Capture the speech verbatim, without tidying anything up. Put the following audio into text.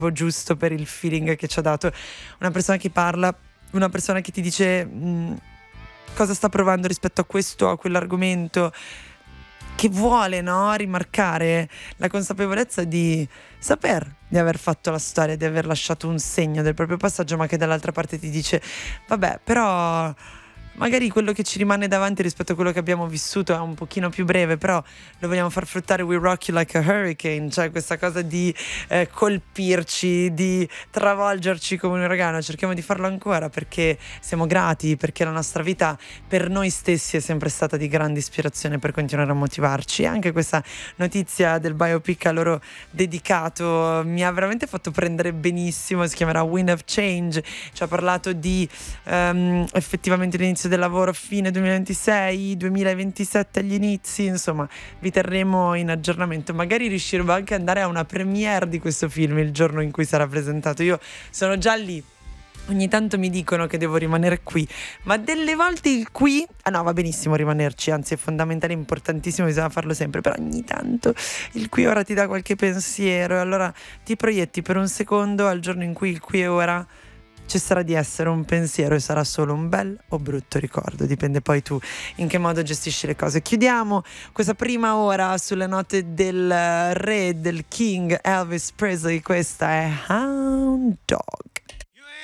giusto per il feeling che ci ha dato. Una persona che parla, una persona che ti dice mh, cosa sta provando rispetto a questo, a quell'argomento, che vuole, no, rimarcare la consapevolezza di saper di aver fatto la storia, di aver lasciato un segno del proprio passaggio, ma che dall'altra parte ti dice vabbè, però magari quello che ci rimane davanti rispetto a quello che abbiamo vissuto è un pochino più breve, però lo vogliamo far fruttare. We rock you like a hurricane, cioè questa cosa di eh, colpirci, di travolgerci come un uragano. Cerchiamo di farlo ancora perché siamo grati, perché la nostra vita per noi stessi è sempre stata di grande ispirazione per continuare a motivarci. E anche questa notizia del biopic a loro dedicato mi ha veramente fatto prendere benissimo. Si chiamerà Wind of Change, ci ha parlato di um, effettivamente l'inizio del lavoro fine duemilaventisei, duemilaventisette agli inizi, insomma vi terremo in aggiornamento. Magari riusciremo anche ad andare a una premiere di questo film il giorno in cui sarà presentato. Io sono già lì. Ogni tanto mi dicono che devo rimanere qui, ma delle volte il qui, ah no, va benissimo rimanerci, anzi è fondamentale, importantissimo, bisogna farlo sempre, però ogni tanto il qui ora ti dà qualche pensiero e allora ti proietti per un secondo al giorno in cui il qui e ora cesserà di essere un pensiero e sarà solo un bel o brutto ricordo, dipende poi tu in che modo gestisci le cose. Chiudiamo questa prima ora sulle note del re, del king Elvis Presley, questa è Hound Dog.